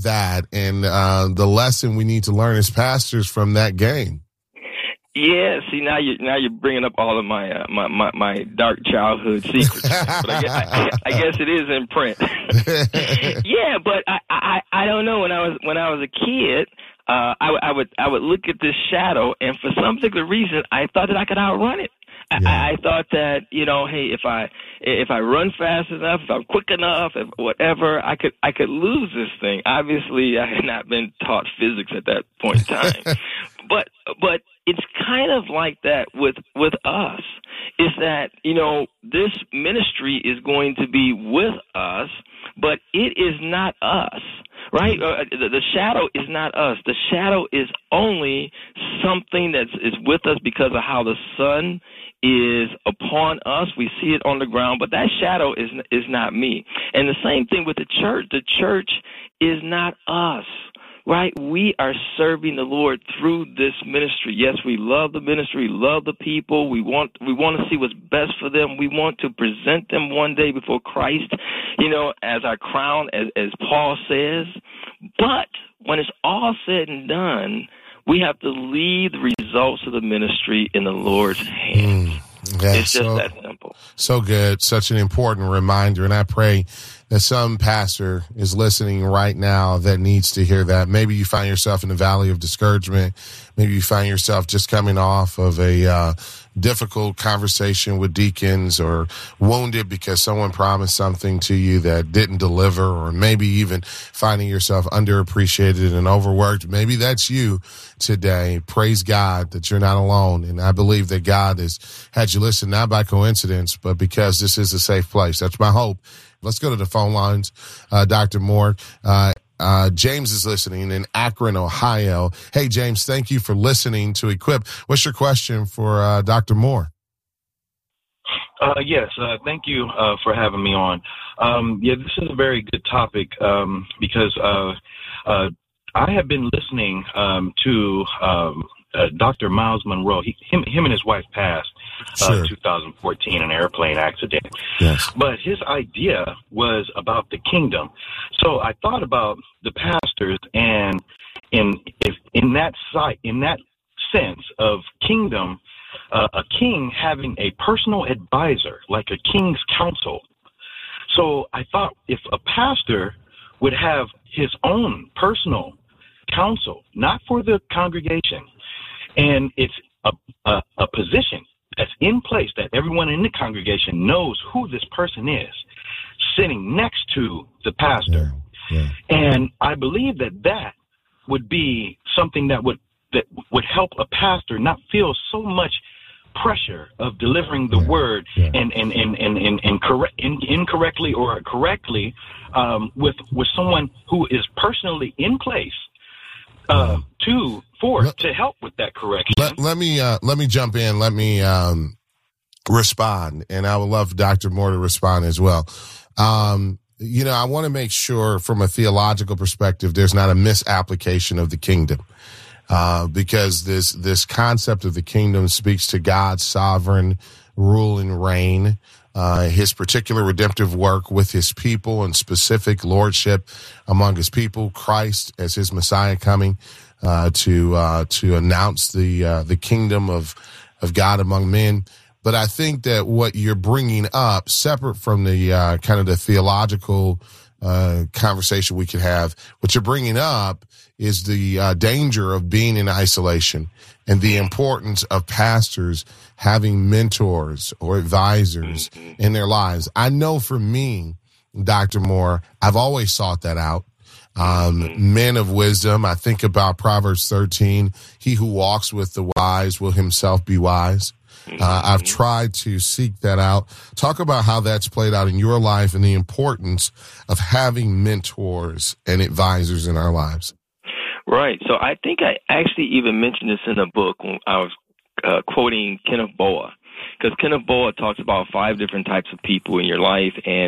that and the lesson we need to learn as pastors from that game. Yeah, see, now you're bringing up all of my my dark childhood secrets. But I guess it is in print. Yeah, but I don't know. When I was a kid, I would look at this shadow, and for some particular reason, I thought that I could outrun it. Yeah. I thought that, hey, if I run fast enough, if I'm quick enough, if whatever, I could lose this thing. Obviously, I had not been taught physics at that point in time. But it's kind of like that with us, is that, this ministry is going to be with us, but it is not us, right? The shadow is not us. The shadow is only something that is with us because of how the sun is upon us. We see it on the ground, but that shadow is not me. And the same thing with the church. The church is not us. Right? We are serving the Lord through this ministry. Yes, we love the ministry, love the people. We want to see what's best for them. We want to present them one day before Christ, as our crown, as Paul says. But when it's all said and done, we have to leave the results of the ministry in the Lord's hands. It's just that simple. So good. Such an important reminder. And I pray that some pastor is listening right now that needs to hear that. Maybe you find yourself in the valley of discouragement. Maybe you find yourself just coming off of a difficult conversation with deacons, or wounded because someone promised something to you that didn't deliver, or maybe even finding yourself underappreciated and overworked. Maybe that's you today. Praise God that you're not alone. And I believe that God has had you listen, not by coincidence, but because this is a safe place. That's my hope. Let's go to the phone lines. Dr. Moore, James is listening in Akron, Ohio. Hey, James, thank you for listening to Equip. What's your question for Dr. Moore? Yes, thank you for having me on. This is a very good topic because I have been listening to Dr. Miles Monroe. Him and his wife passed in 2014 in an airplane accident. Yes. But his idea was about the kingdom. So I thought about the pastors, and in that sense of kingdom, a king having a personal advisor, like a king's counsel. So I thought if a pastor would have his own personal counsel, not for the congregation, and it's a position that's in place that everyone in the congregation knows who this person is, sitting next to the pastor. Yeah. And I believe that would be something that would help a pastor not feel so much pressure of delivering the word and incorrectly or correctly with someone who is personally in place to help with that correction. Let me jump in. Let me respond, and I would love Dr. Moore to respond as well. I want to make sure from a theological perspective there's not a misapplication of the kingdom, because this concept of the kingdom speaks to God's sovereign rule and reign, his particular redemptive work with his people and specific lordship among his people, Christ as his Messiah coming to announce the kingdom of God among men. But I think that what you're bringing up, separate from the kind of the theological conversation we could have, what you're bringing up is the danger of being in isolation and the importance of pastors having mentors or advisors in their lives. I know for me, Dr. Moore, I've always sought that out. Men of wisdom. I think about Proverbs 13. He who walks with the wise will himself be wise. I've tried to seek that out. Talk about how that's played out in your life and the importance of having mentors and advisors in our lives. Right. So I think I actually even mentioned this in a book when I was quoting Kenneth Boa, because Kenneth Boa talks about 5 different types of people in your life, and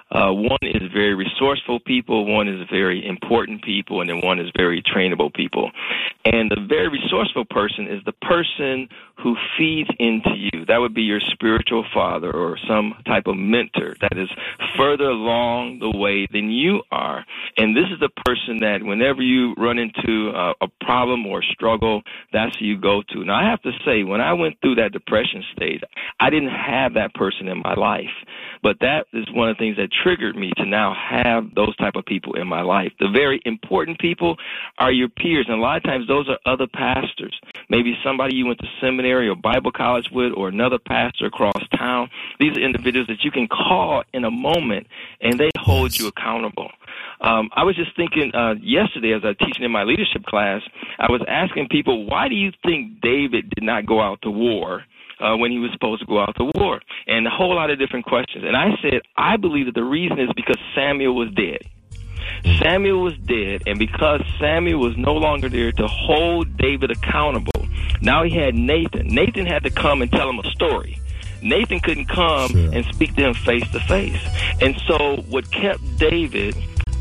One is very resourceful people, one is very important people, and then one is very trainable people. And the very resourceful person is the person who feeds into you. That would be your spiritual father or some type of mentor that is further along the way than you are. And this is the person that whenever you run into a problem or struggle, that's who you go to. Now, I have to say, when I went through that depression stage, I didn't have that person in my life. But that is one of the things that triggered me to now have those type of people in my life. The very important people are your peers, and a lot of times those are other pastors. Maybe somebody you went to seminary or Bible college with, or another pastor across town. These are individuals that you can call in a moment, and they hold you accountable. I was just thinking yesterday as I was teaching in my leadership class, I was asking people, why do you think David did not go out to war when he was supposed to go out to war? And a whole lot of different questions. And I said, I believe that the reason is because Samuel was dead. Samuel was dead, and because Samuel was no longer there to hold David accountable, now he had Nathan. Nathan had to come and tell him a story. Nathan couldn't come and speak to him face to face. And so what kept David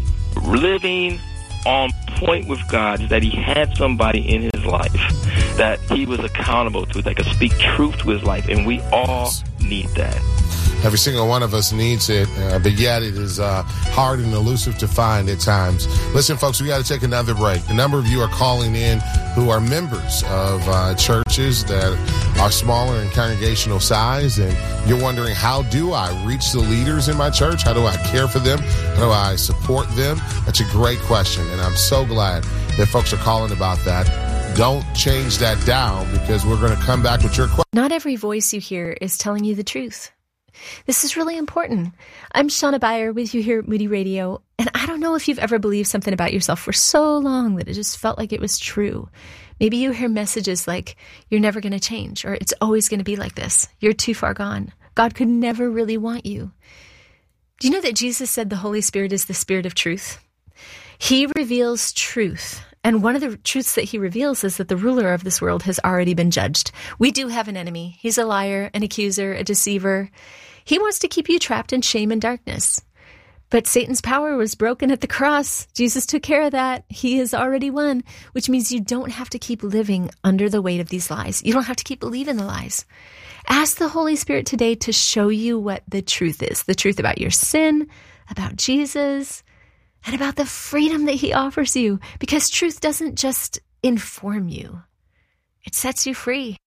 living on point with God is that he had somebody in his life that he was accountable to, that could speak truth to his life, and we all need that. Every single one of us needs it, but yet it is hard and elusive to find at times. Listen, folks, we got to take another break. A number of you are calling in who are members of churches that are smaller in congregational size, and you're wondering, how do I reach the leaders in my church? How do I care for them? How do I support them? That's a great question, and I'm so glad that folks are calling about that. Don't change that down, because we're going to come back with your question. Not every voice you hear is telling you the truth. This is really important. I'm Shauna Beyer with you here at Moody Radio, and I don't know if you've ever believed something about yourself for so long that it just felt like it was true. Maybe you hear messages like, you're never going to change, or it's always going to be like this. You're too far gone. God could never really want you. Do you know that Jesus said the Holy Spirit is the Spirit of truth? He reveals truth. And one of the truths that he reveals is that the ruler of this world has already been judged. We do have an enemy. He's a liar, an accuser, a deceiver. He wants to keep you trapped in shame and darkness. But Satan's power was broken at the cross. Jesus took care of that. He has already won, which means you don't have to keep living under the weight of these lies. You don't have to keep believing the lies. Ask the Holy Spirit today to show you what the truth is, the truth about your sin, about Jesus, and about the freedom that he offers you, because truth doesn't just inform you. It sets you free.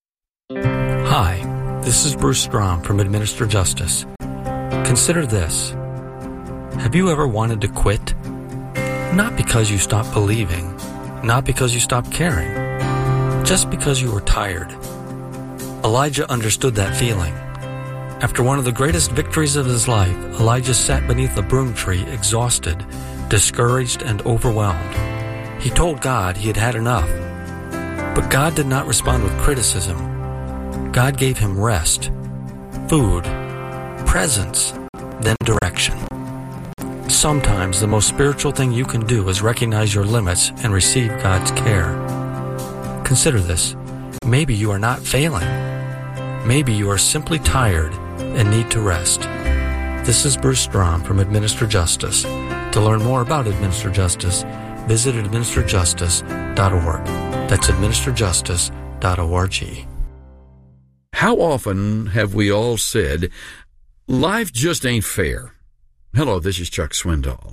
Hi, this is Bruce Strom from Administer Justice. Consider this. Have you ever wanted to quit? Not because you stopped believing, not because you stopped caring, just because you were tired. Elijah understood that feeling. After one of the greatest victories of his life, Elijah sat beneath a broom tree, exhausted, discouraged, and overwhelmed. He told God he had had enough. But God did not respond with criticism. God gave him rest, food, presence, then direction. Sometimes the most spiritual thing you can do is recognize your limits and receive God's care. Consider this. Maybe you are not failing. Maybe you are simply tired and need to rest. This is Bruce Strom from Administer Justice. To learn more about Administer Justice, visit administerjustice.org. That's administerjustice.org. How often have we all said, life just ain't fair? Hello, this is Chuck Swindoll.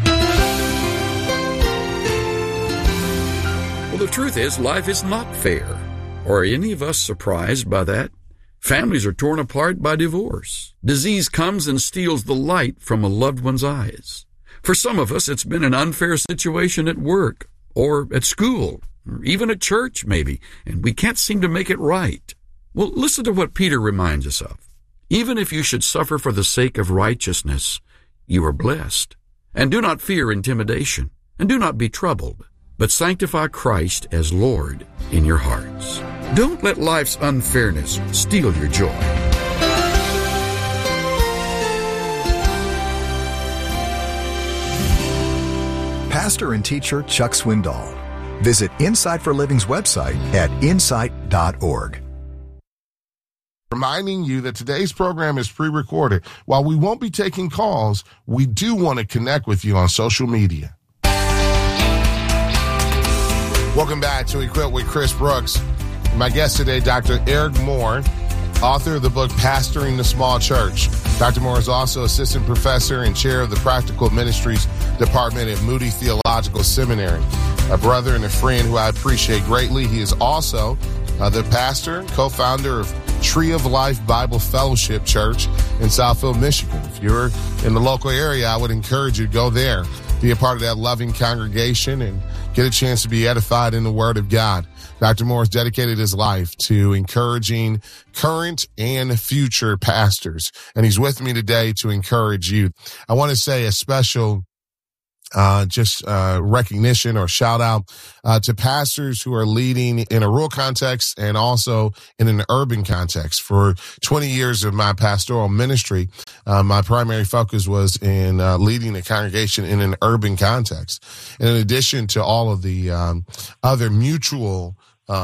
Well, the truth is, life is not fair. Are any of us surprised by that? Families are torn apart by divorce. Disease comes and steals the light from a loved one's eyes. For some of us, it's been an unfair situation at work, or at school, or even at church, maybe, and we can't seem to make it right. Well, listen to what Peter reminds us of. Even if you should suffer for the sake of righteousness, you are blessed. And do not fear intimidation, and do not be troubled, but sanctify Christ as Lord in your hearts. Don't let life's unfairness steal your joy. Pastor and teacher Chuck Swindoll. Visit Insight for Living's website at insight.org. Reminding you that today's program is pre-recorded. While we won't be taking calls, we do want to connect with you on social media. Welcome back to Equip with Chris Brooks. My guest today, Dr. Eric Moore, author of the book Pastoring the Small Church. Dr. Moore is also assistant professor and chair of the Practical Ministries Department at Moody Theological Seminary. A brother and a friend who I appreciate greatly. He is also the pastor and co-founder of Tree of Life Bible Fellowship Church in Southfield, Michigan. If you're in the local area, I would encourage you to go there, be a part of that loving congregation, and get a chance to be edified in the Word of God. Dr. Moore has dedicated his life to encouraging current and future pastors, and he's with me today to encourage you. I want to say a special recognition or shout out to pastors who are leading in a rural context and also in an urban context. For 20 years of my pastoral ministry, my primary focus was in leading a congregation in an urban context. And in addition to all of the other mutual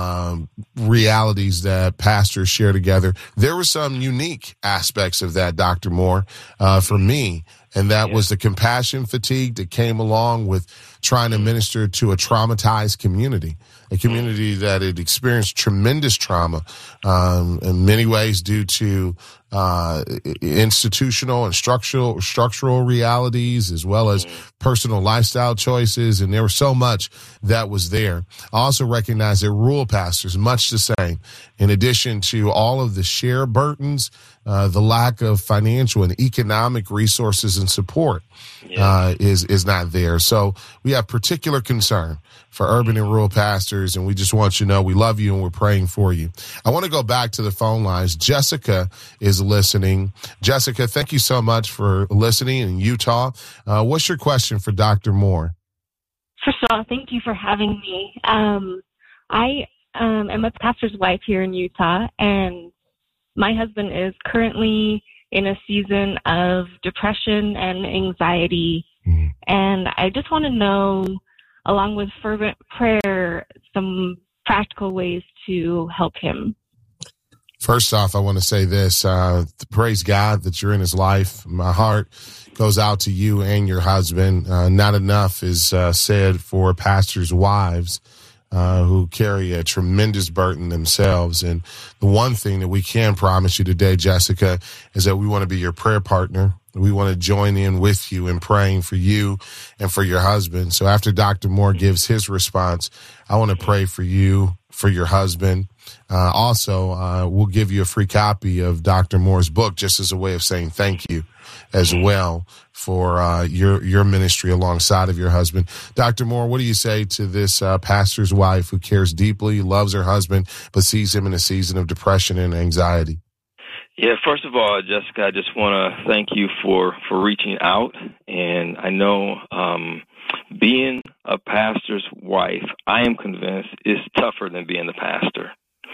realities that pastors share together, there were some unique aspects of that, Dr. Moore, for me. And that was the compassion fatigue that came along with trying to minister to a traumatized community, a community that had experienced tremendous trauma, in many ways due to institutional and structural realities, as well as personal lifestyle choices. And there was so much that was there. I also recognize that rural pastors, much the same, in addition to all of the share burdens, the lack of financial and economic resources and support is not there. So we have particular concern for urban and rural pastors, and we just want you to know we love you and we're praying for you. I want to go back to the phone lines. Jessica is listening. Jessica, thank you so much for listening in Utah. What's your question for Dr. Moore? First of all, thank you for having me. I am a pastor's wife here in Utah, and my husband is currently in a season of depression and anxiety. And I just want to know, along with fervent prayer, some practical ways to help him. First off, I want to say this. Praise God that you're in his life. My heart goes out to you and your husband. Not enough is said for pastors' wives who carry a tremendous burden themselves. And the one thing that we can promise you today, Jessica, is that we want to be your prayer partner. We want to join in with you in praying for you and for your husband. So after Dr. Moore gives his response, I want to pray for you, for your husband. Also, we'll give you a free copy of Dr. Moore's book, just as a way of saying thank you as well for your ministry alongside of your husband. Dr. Moore, what do you say to this pastor's wife who cares deeply, loves her husband, but sees him in a season of depression and anxiety? Yeah, first of all, Jessica, I just want to thank you for reaching out. And I know being a pastor's wife, I am convinced, is tougher than being the pastor.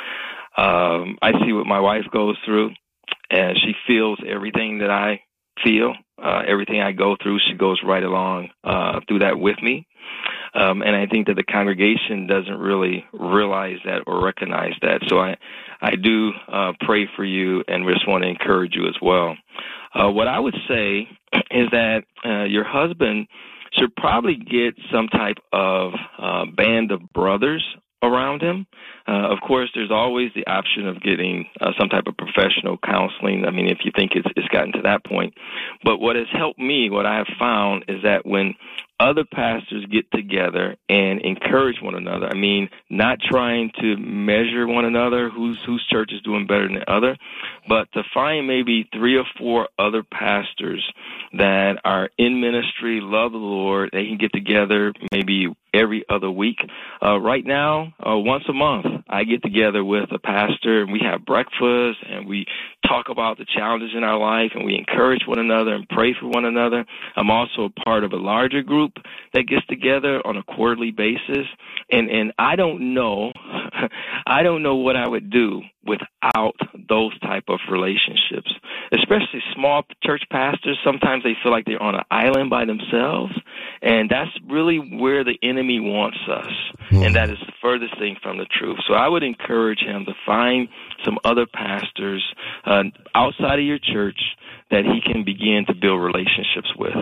I see what my wife goes through, and she feels everything that I feel, everything I go through. She goes right along through that with me. And I think that the congregation doesn't really realize that or recognize that. So I do pray for you and just want to encourage you as well. What I would say is that your husband should probably get some type of band of brothers around him. Of course, there's always the option of getting some type of professional counseling. I mean, if you think it's gotten to that point. But what has helped me, what I have found, is that when other pastors get together and encourage one another, I mean, not trying to measure one another, whose church is doing better than the other, but to find maybe 3 or 4 other pastors that are in ministry, love the Lord, they can get together maybe every other week. Right now, once a month, I get together with a pastor, and we have breakfast, and we talk about the challenges in our life, and we encourage one another and pray for one another. I'm also a part of a larger group that gets together on a quarterly basis, and I don't know I don't know what I would do without those type of relationships, especially small church pastors. Sometimes they feel like they're on an island by themselves, and that's really where the enemy wants us, and that is the furthest thing from the truth. So I would encourage him to find some other pastors outside of your church that he can begin to build relationships with.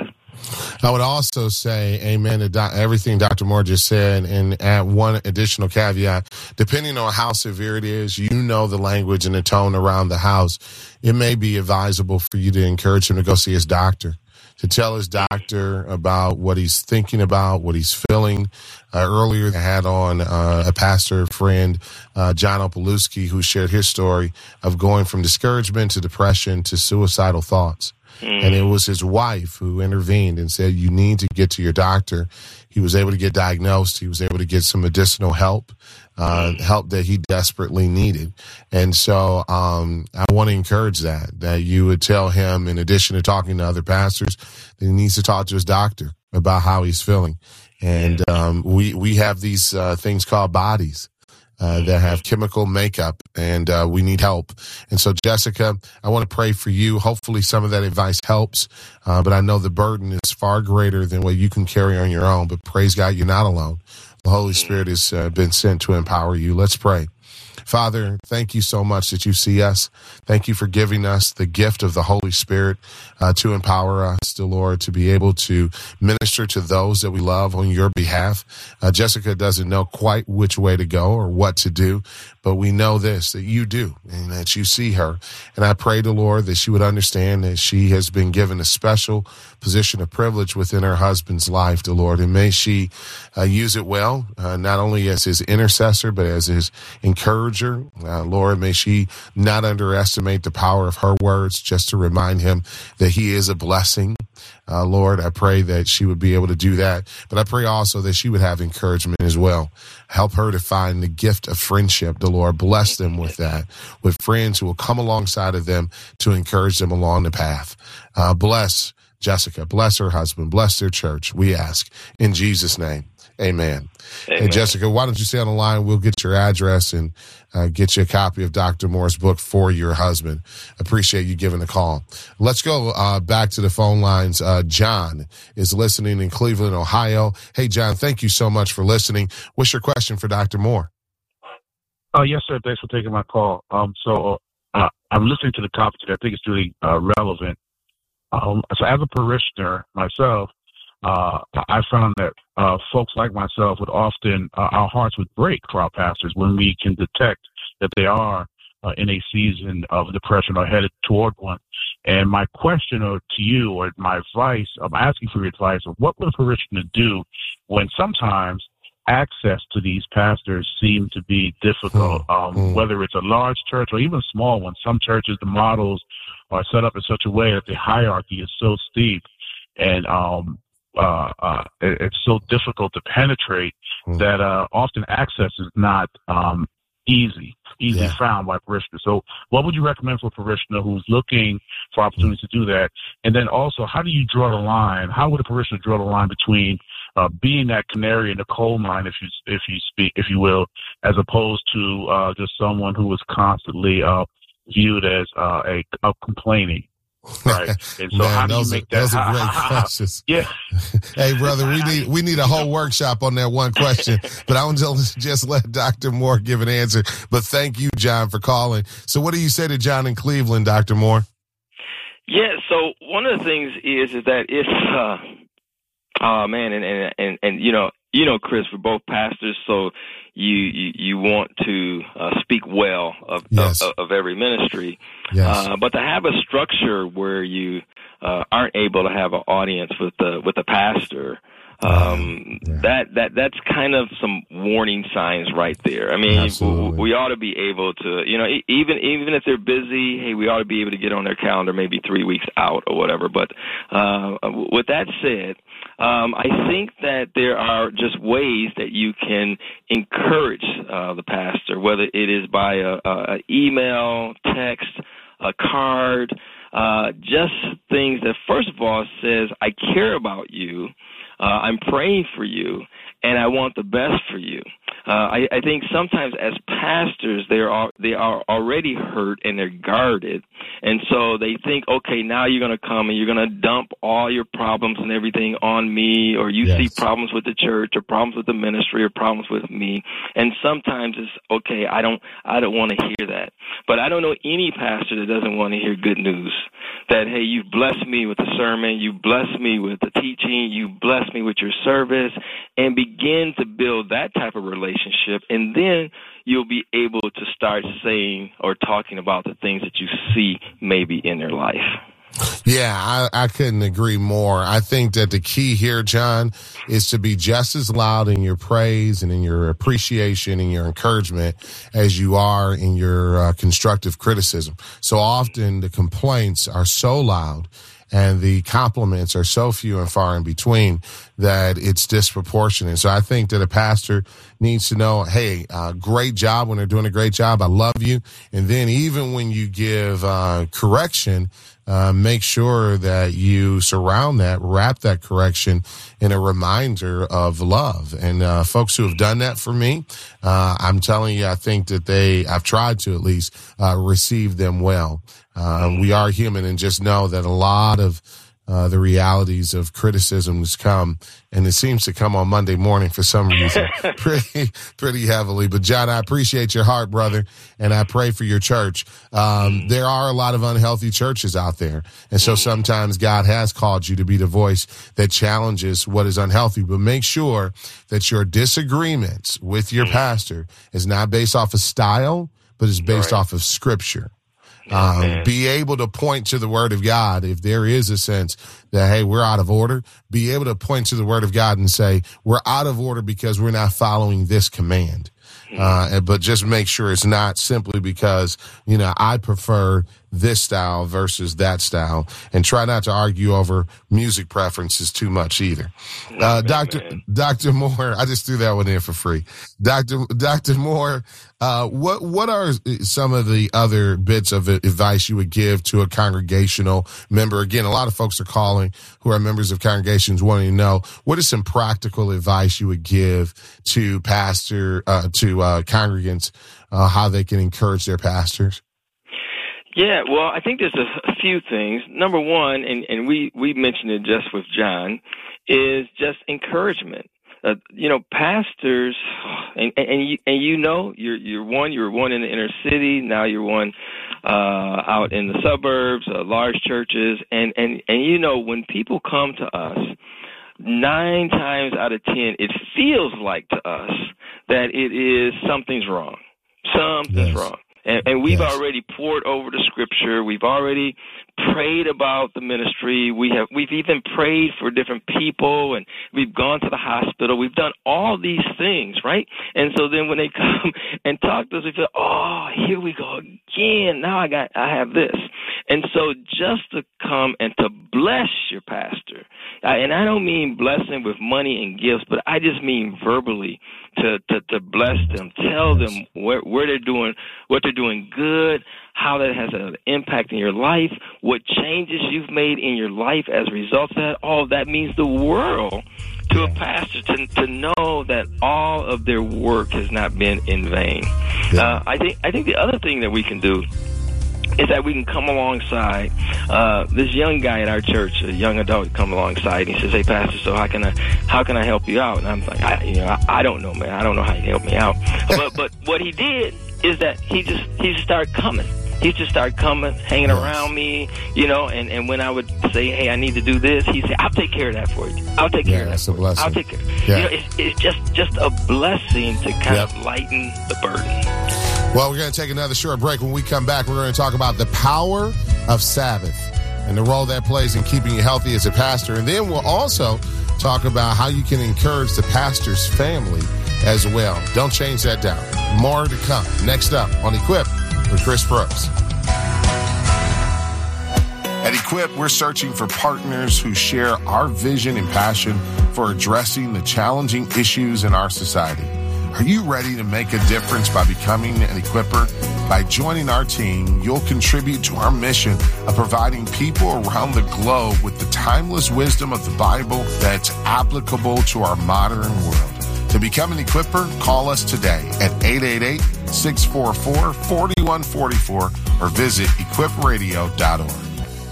I would also say amen to everything Dr. Moore just said, and add one additional caveat. Depending on how severe it is, you know the language and the tone around the house. It may be advisable for you to encourage him to go see his doctor, to tell his doctor about what he's thinking about, what he's feeling. Earlier, I had on a pastor friend, John Opalewski, who shared his story of going from discouragement to depression to suicidal thoughts. And it was his wife who intervened and said, you need to get to your doctor. He was able to get diagnosed. He was able to get some medicinal help, help that he desperately needed. And so I want to encourage that you would tell him, in addition to talking to other pastors, that he needs to talk to his doctor about how he's feeling. And we have these things called bodies that have chemical makeup, and we need help. And so, Jessica, I want to pray for you. Hopefully some of that advice helps, but I know the burden is far greater than what you can carry on your own. But praise God, you're not alone. The Holy Spirit has been sent to empower you. Let's pray. Father, thank you so much that you see us. Thank you for giving us the gift of the Holy Spirit to empower us, dear Lord, to be able to minister to those that we love on your behalf. Jessica doesn't know quite which way to go or what to do, but we know this, that you do, and that you see her. And I pray, dear Lord, that she would understand that she has been given a special position of privilege within her husband's life, dear Lord, and may she use it well, not only as his intercessor, but as his encourager. Lord, may she not underestimate the power of her words, just to remind him that he is a blessing. Lord, I pray that she would be able to do that. But I pray also that she would have encouragement as well. Help her to find the gift of friendship. The Lord bless them with that, with friends who will come alongside of them to encourage them along the path. Bless Jessica, bless her husband, bless their church, we ask in Jesus' name. Amen. Hey, Jessica, why don't you stay on the line? We'll get your address and get you a copy of Dr. Moore's book for your husband. Appreciate you giving the call. Let's go back to the phone lines. John is listening in Cleveland, Ohio. Hey, John, thank you so much for listening. What's your question for Dr. Moore? Yes, sir. Thanks for taking my call. So I'm listening to the topic today. I think it's really relevant. So as a parishioner myself, I found that folks like myself would often, our hearts would break for our pastors when we can detect that they are in a season of depression or headed toward one. And my question to you, or my advice, I'm asking for your advice of what would a parishioner do when sometimes access to these pastors seem to be difficult, whether it's a large church or even a small one. Some churches, the models are set up in such a way that the hierarchy is so steep and it's so difficult to penetrate that often access is not easily found by parishioners. So what would you recommend for a parishioner who's looking for opportunities to do that? And then also, how do you draw the line? How would a parishioner draw the line between being that canary in the coal mine, if you will, as opposed to just someone who is constantly viewed as a complaining? Right. And so how do you make that? Those are great questions. Yeah. Hey, brother, we need a whole workshop on that one question, but I want to just let Dr. Moore give an answer. But thank you, John, for calling. So what do you say to John in Cleveland, Dr. Moore? Yeah, so one of the things is that if, and you know, Chris, we're both pastors, so you want to speak well of every ministry, but to have a structure where you aren't able to have an audience with the pastor, that's kind of some warning signs right there. I mean, we ought to be able to, even if they're busy, hey, we ought to be able to get on their calendar maybe 3 weeks out or whatever. But with that said, I think that there are just ways that you can encourage the pastor, whether it is by a email, text, a card, just things that, first of all, says, I care about you, I'm praying for you, and I want the best for you. I think sometimes as pastors, they are already hurt and they're guarded, and so they think, okay, now you're going to come and you're going to dump all your problems and everything on me, or you see problems with the church or problems with the ministry or problems with me, and sometimes it's okay. I don't want to hear that, but I don't know any pastor that doesn't want to hear good news. That, hey, you've blessed me with the sermon, you blessed me with the teaching, you blessed me with your service, and begin to build that type of relationship, and then you'll be able to start saying or talking about the things that you see maybe in their life. Yeah, I couldn't agree more. I think that the key here, John, is to be just as loud in your praise and in your appreciation and your encouragement as you are in your constructive criticism. So often the complaints are so loud and the compliments are so few and far in between that it's disproportionate. So I think that a pastor needs to know, hey, great job when they're doing a great job. I love you. And then even when you give correction, make sure that you wrap that correction in a reminder of love. And folks who have done that for me, I'm telling you, I think that I've tried to at least receive them well. We are human, and just know that a lot of the realities of criticisms come, and it seems to come on Monday morning for some reason, pretty heavily. But John, I appreciate your heart, brother, and I pray for your church. There are a lot of unhealthy churches out there, and so sometimes God has called you to be the voice that challenges what is unhealthy. But make sure that your disagreements with your pastor is not based off of style, but is based off of Scripture. Be able to point to the Word of God if there is a sense that, hey, we're out of order. Be able to point to the Word of God and say, we're out of order because we're not following this command. But just make sure it's not simply because, I prefer this style versus that style, and try not to argue over music preferences too much either. Dr. Moore, I just threw that one in for free. Dr. Moore, what are some of the other bits of advice you would give to a congregational member? Again, a lot of folks are calling who are members of congregations wanting to know, what is some practical advice you would give to congregants, how they can encourage their pastors? Yeah, well, I think there's a few things. Number one, and we mentioned it just with John, is just encouragement. Pastors, you're one in the inner city. Now you're one out in the suburbs, large churches, and when people come to us, 9 times out of 10, it feels like to us that it is something's wrong. Something's wrong. And we've already poured over the Scripture. We've already prayed about the ministry. We've even prayed for different people, and we've gone to the hospital. We've done all these things, right? And so then when they come and talk to us, we feel, oh, here we go again. Now I have this. And so just to come and to bless your pastor, and I don't mean blessing with money and gifts, but I just mean verbally to bless them, tell them where they're doing, what they're doing good, how that has an impact in your life, what changes you've made in your life as a result of that. All of that means the world to a pastor to know that all of their work has not been in vain. I think the other thing that we can do is that we can come alongside this young guy at our church, a young adult, come alongside. And he says, "Hey, Pastor, so how can I help you out?" And I'm like, I don't know, man. I don't know how you can help me out. But what he did is that he just started coming. He just started coming, hanging around me, and when I would say, "Hey, I need to do this," he'd say, "I'll take care of that for you. I'll take care of that for you. I'll take care." Yeah. It's just a blessing to kind of lighten the burden. Well, we're going to take another short break. When we come back, we're going to talk about the power of Sabbath and the role that plays in keeping you healthy as a pastor. And then we'll also talk about how you can encourage the pastor's family as well. Don't change that down. More to come. Next up on Equip with Chris Brooks. At Equip, we're searching for partners who share our vision and passion for addressing the challenging issues in our society. Are you ready to make a difference by becoming an Equipper? By joining our team, you'll contribute to our mission of providing people around the globe with the timeless wisdom of the Bible that's applicable to our modern world. To become an equipper, call us today at 888-644-4144 or visit equipradio.org.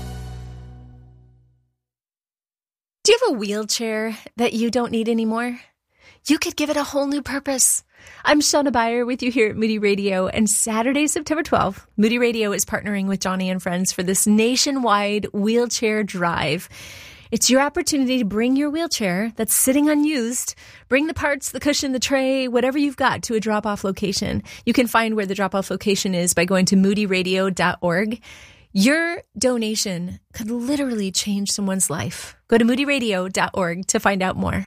Do you have a wheelchair that you don't need anymore? You could give it a whole new purpose. I'm Shauna Beyer with you here at Moody Radio, and Saturday, September 12th, Moody Radio is partnering with Johnny and Friends for this nationwide wheelchair drive. It's your opportunity to bring your wheelchair that's sitting unused, bring the parts, the cushion, the tray, whatever you've got to a drop-off location. You can find where the drop-off location is by going to moodyradio.org. Your donation could literally change someone's life. Go to moodyradio.org to find out more.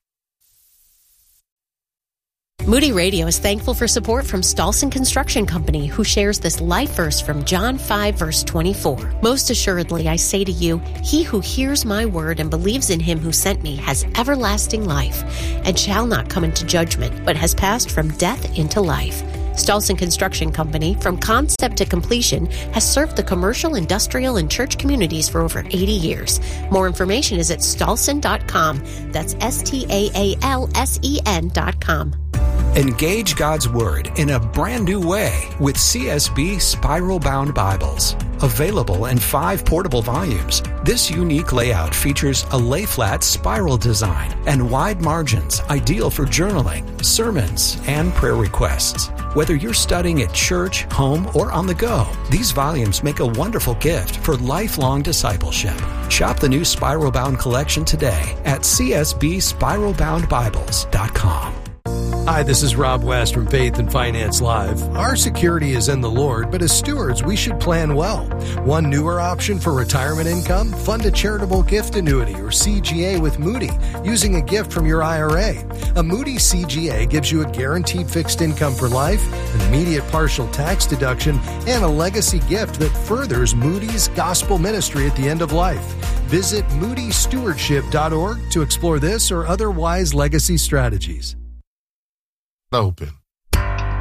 Moody Radio is thankful for support from Stolson Construction Company, who shares this life verse from John 5, verse 24. Most assuredly, I say to you, he who hears my word and believes in him who sent me has everlasting life, and shall not come into judgment, but has passed from death into life. Stolson Construction Company, from concept to completion, has served the commercial, industrial, and church communities for over 80 years. More information is at stolson.com. That's STAALSEN.com. Engage God's Word in a brand new way with CSB Spiral Bound Bibles. Available in 5 portable volumes, this unique layout features a lay-flat spiral design and wide margins, ideal for journaling, sermons, and prayer requests. Whether you're studying at church, home, or on the go, these volumes make a wonderful gift for lifelong discipleship. Shop the new Spiral Bound collection today at csbspiralboundbibles.com. Hi, this is Rob West from Faith and Finance Live. Our security is in the Lord, but as stewards, we should plan well. One newer option for retirement income, fund a charitable gift annuity or CGA with Moody using a gift from your IRA. A Moody CGA gives you a guaranteed fixed income for life, an immediate partial tax deduction, and a legacy gift that furthers Moody's gospel ministry at the end of life. Visit moodystewardship.org to explore this or other wise legacy strategies. Open. We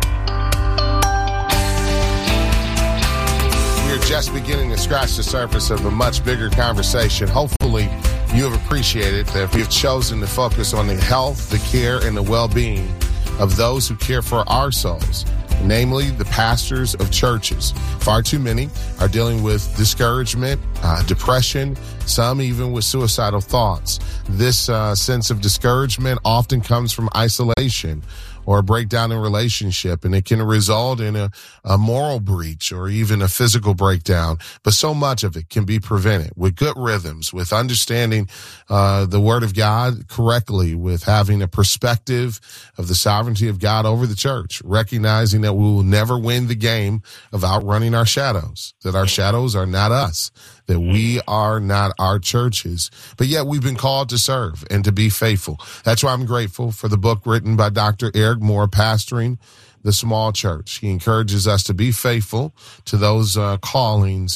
are just beginning to scratch the surface of a much bigger conversation. Hopefully, you have appreciated that if you've chosen to focus on the health, the care, and the well-being of those who care for our souls, namely the pastors of churches. Far too many are dealing with discouragement, depression, some even with suicidal thoughts. This sense of discouragement often comes from isolation or a breakdown in relationship, and it can result in a moral breach or even a physical breakdown. But so much of it can be prevented with good rhythms, with understanding the Word of God correctly, with having a perspective of the sovereignty of God over the church, recognizing that we will never win the game of outrunning our shadows, that our shadows are not us, that we are not our churches, but yet we've been called to serve and to be faithful. That's why I'm grateful for the book written by Dr. Eric Moore, Pastoring the Small Church. He encourages us to be faithful to those callings,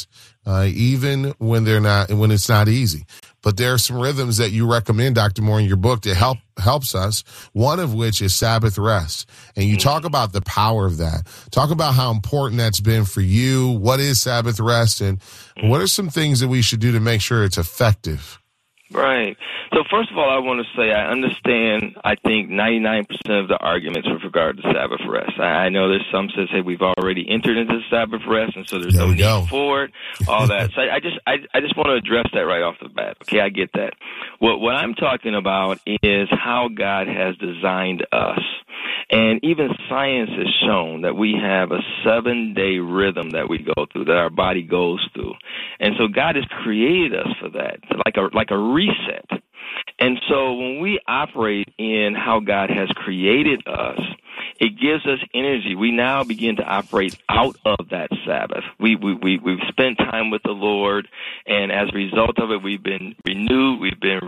even when it's not easy. But there are some rhythms that you recommend, Dr. Moore, in your book that helps us, one of which is Sabbath rest. And you talk about the power of that. Talk about how important that's been for you. What is Sabbath rest, and what are some things that we should do to make sure it's effective? Right. So first of all, I want to say I understand, I think, 99% of the arguments with regard to Sabbath rest. I know there's some that say we've already entered into Sabbath rest, and so there's no need for it, all that. So I just want to address that right off the bat. Okay, I get that. What I'm talking about is how God has designed us. And even science has shown that we have a 7-day rhythm that we go through, that our body goes through. And so God has created us for that, like a reset. And so when we operate in how God has created us, it gives us energy. We now begin to operate out of that Sabbath. We've spent time with the Lord, and as a result of it, we've been renewed, we've been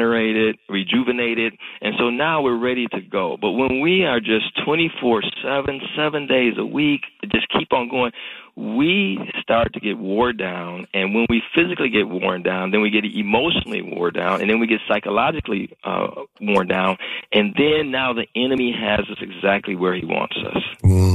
rejuvenated, and so now we're ready to go. But when we are just 24/7, 7 days a week, just keep on going, we start to get worn down, and when we physically get worn down, then we get emotionally worn down, and then we get psychologically worn down, and then now the enemy has us exactly where he wants us.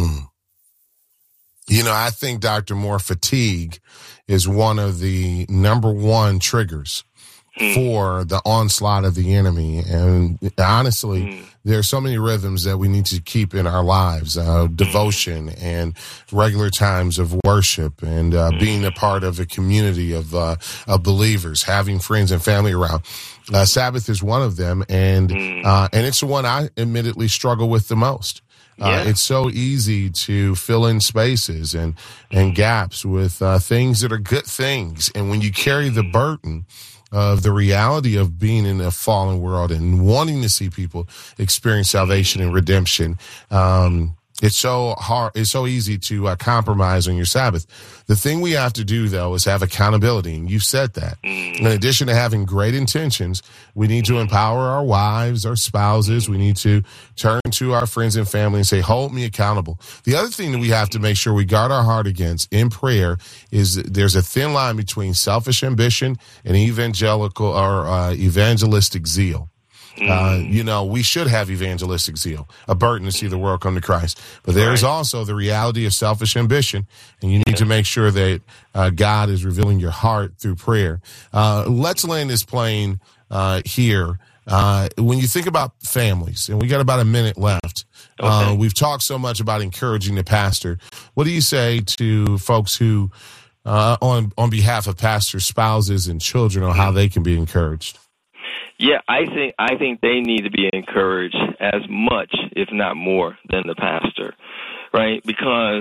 You know, I think, Dr. Moore, fatigue is one of the number one triggers for the onslaught of the enemy. And honestly, there are so many rhythms that we need to keep in our lives, devotion and regular times of worship and being a part of a community of believers, having friends and family around. Sabbath is one of them, and it's the one I admittedly struggle with the most. It's so easy to fill in spaces and gaps with things that are good things. And when you carry the burden of the reality of being in a fallen world and wanting to see people experience salvation and redemption, it's so hard. It's so easy to compromise on your Sabbath. The thing we have to do, though, is have accountability. And you said that. In addition to having great intentions, we need to empower our wives, our spouses. We need to turn to our friends and family and say, hold me accountable. The other thing that we have to make sure we guard our heart against in prayer is there's a thin line between selfish ambition and evangelical or evangelistic zeal. We should have evangelistic zeal, a burden to see the world come to Christ. But there is also the reality of selfish ambition, and you need to make sure that God is revealing your heart through prayer. Let's land this plane here. When you think about families, and we got about a minute left, we've talked so much about encouraging the pastor. What do you say to folks who, on behalf of pastors, spouses, and children, on how they can be encouraged? Yeah, I think they need to be encouraged as much, if not more, than the pastor, right? Because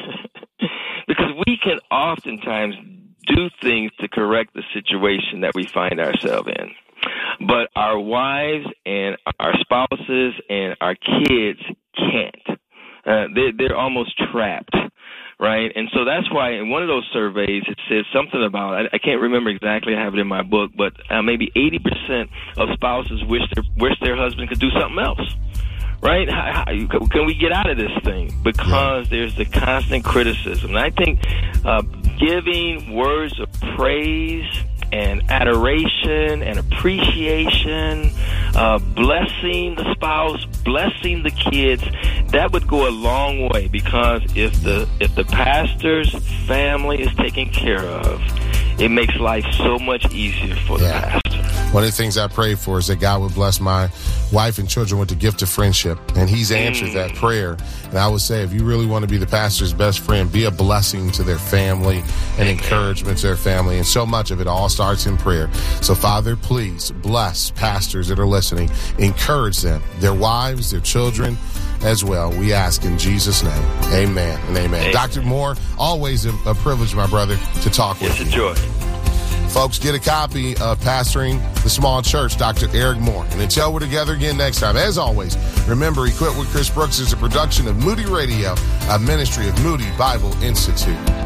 we can oftentimes do things to correct the situation that we find ourselves in. But our wives and our spouses and our kids can't. They're almost trapped. Right. And so that's why in one of those surveys, it says something about, I can't remember exactly, I have it in my book, but maybe 80% of spouses wish their husband could do something else. Right? How can we get out of this thing? Because there's the constant criticism. And I think giving words of praise and adoration and appreciation, blessing the spouse, blessing the kids, that would go a long way, because if the pastor's family is taken care of, it makes life so much easier for the pastor. One of the things I pray for is that God would bless my wife and children with the gift of friendship, and he's answered that prayer. And I would say, if you really want to be the pastor's best friend, be a blessing to their family and encouragement to their family. And so much of it all starts in prayer. So Father, please bless pastors that are listening. Encourage them, their wives, their children as well. We ask in Jesus' name. Amen and amen. Dr. Moore, always a privilege, my brother, to talk with you. It's a joy. Folks, get a copy of Pastoring the Small Church, Dr. Eric Moore. And until we're together again next time, as always, remember, Equipped with Chris Brooks is a production of Moody Radio, a ministry of Moody Bible Institute.